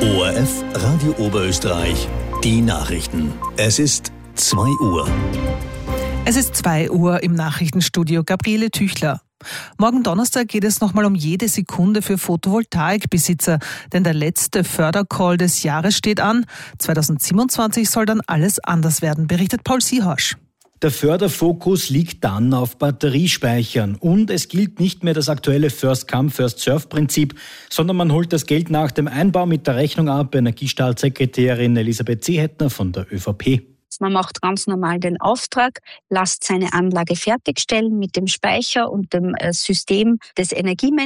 ORF Radio Oberösterreich, die Nachrichten. Es ist 2 Uhr. Es ist 2 Uhr im Nachrichtenstudio. Gabriele Tüchler. Morgen Donnerstag geht es nochmal um jede Sekunde für Photovoltaikbesitzer, denn der letzte Fördercall des Jahres steht an. 2027 soll dann alles anders werden, berichtet Paul Siehasch. Der Förderfokus liegt dann auf Batteriespeichern und es gilt nicht mehr das aktuelle First-Come, First-Serve-Prinzip, sondern man holt das Geld nach dem Einbau mit der Rechnung ab. Energiestaatssekretärin Elisabeth Seehettner von der ÖVP. Man macht ganz normal den Auftrag, lässt seine Anlage fertigstellen mit dem Speicher und dem System des Energiemanagements.